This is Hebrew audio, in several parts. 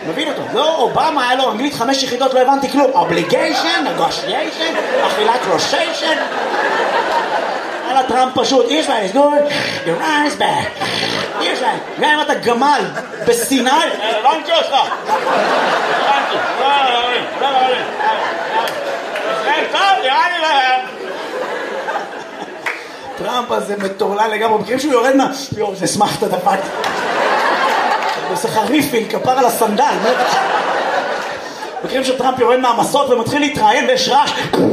מבין אותו. לא, אובמה היה לו אנגלית 5 יחידות, לא הבנתי כלום. obligation, negotiation, אכילת ראשיישן. על הטראמפ פשוט, here's what is good, your eyes back. here's what, גם אם אתה גמל בסיני, הבנתי אותך. הבנתי. טראמפ הזה מטורלל לגמרי, מכירים שהוא יורד מה... יור, זה שמחת דפק. עושה לך ריפינג, כפר על הסנדל. מכירים שטראמפ יורד מהמסוק ומתחיל להתראיין ויש רעש.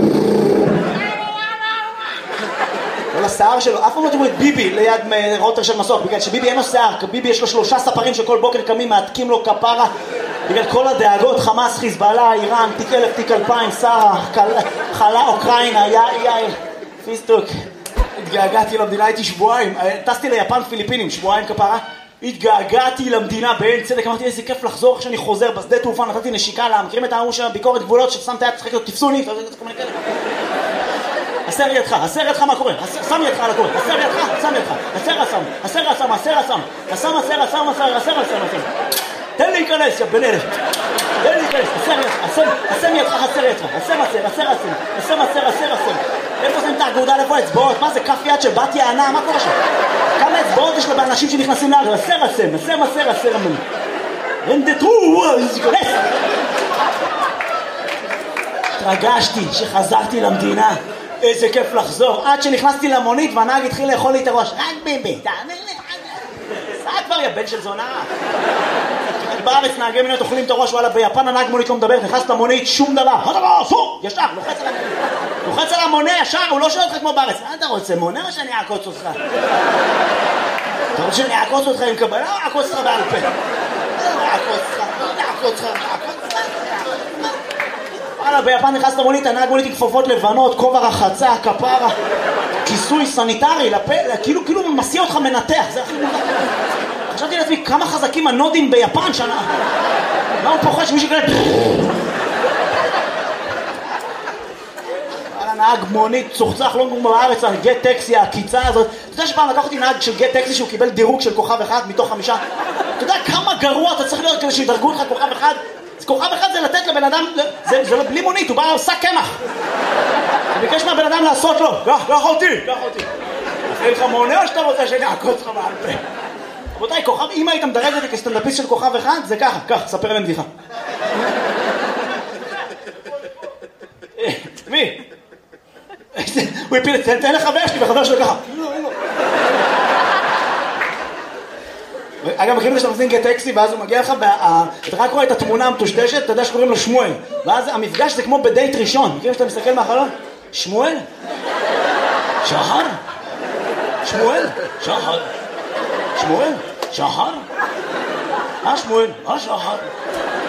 כל השיער שלו, אף פעם לא תראו את ביבי ליד רוטר של מסוק, בגלל שביבי אין לו שיער, ביבי יש לו 3 ספרים שכל בוקר קמים, מעתקים לו כפרה, בגלל כל הדאגות, חמאס, חיזבאללה, איראן, תיק 1000, תיק 2000, שרה, חלה, אוקראינה, יאיר, פיסטוק. התגעגעתי למדינה, הייתי שבועיים, טסתי ליפן פיליפינים, שבועיים כפרה, התגעגעתי למדינה בעין צדק, אמרתי איזה כיף לחזור כשאני חוזר בשדה תעופה, נתתי נשיקה לה, מכירים את העמוש של ביקורת גבולות, ששם את היד, צחק לו, תפסוני, הסר ידך, מה קורה? שם ידך על הקורא, הסר ידך, שם ידך, הסר, תן לי להיכנס, יא בן אלף, תן לי להיכנס, הסם ידך, הסר, איפה שמים את האגודה, איפה האצבעות? מה זה, כף יד של בת יענה, מה קורה שם? כמה אצבעות יש לאנשים שנכנסים לארץ? הסר, רנדטרו, כנס! התרגשתי שחזרתי למדינה, איזה כיף לחזור, עד שנכנסתי למונית והנהג התחיל לאכול לי את הראש, רק ביבי, תאמין לי, סע כבר יא בן של זונה. בארץ נהגי מונית אוכלים את הראש, וואלה ביפן הנהג מונית לא מדבר, נכנס למונית, שום דבר, פו, ישר, לוחץ על המונה ישר, הוא לא שואל אותך כמו בארץ, מה אתה רוצה, מונה או שאני אעקוץ אותך? אתה רוצה שאני אעקוץ אותך עם קבלה או אעקוץ אותך בעל פה? אעקוץ אותך. וואלה, ביפן נכנס למונית, הנהג מונית עם כפפות לבנות, כובע רחצה, כפרה, כיסוי סניטרי, כאילו מסיע אותך מנתח, זה הכי מונח. חשבתי לעצמי, כמה חזקים הנודים ביפן שנה. מה הוא פוחד שמישהו כאלה... וואלה, נהג מונית, צוחצח לא נגום בארץ, גט טקסי, הקיצה הזאת. אתה יודע שפעם לקח אותי נהג של גט טקסי שהוא קיבל דירוג של כוכב 1 מתוך 5? אתה יודע כמה גרוע אתה צריך להיות כדי שידרגו לך כוכב 1? כוכב 1 זה לתת לבן אדם, זה לא בלי מונית, הוא בא עושה קמח. הוא ביקש מהבן אדם לעשות לו, קח אותי. אין לך מונה או שאתה רוצה שאני אעקוץ לך בעל פה? רבותיי, כוכב, אם היית מדרג אותי כסטנדאפיסט של כוכב 1, זה ככה, ספר להם בדיחה. מי? הוא הפיל, תן לחבר שלי, וחבר שלו ככה. אגב, מכירים שאתה מזין גט טקסי, ואז הוא מגיע לך, אתה רק רואה את התמונה המטושטשת, אתה יודע שקוראים לו שמואל, ואז המפגש זה כמו בדייט ראשון, מכירים שאתה מסתכל מהחלון? שמואל? שחר? שמואל? שחר? שמואל? שחר? שמואל? שחר?